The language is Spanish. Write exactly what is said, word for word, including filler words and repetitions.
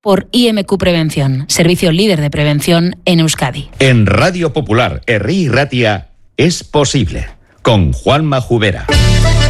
por I M Q Prevención, servicio líder de prevención en Euskadi. En Radio Popular, Herri y Ratia, es posible, con Juanma Jubera.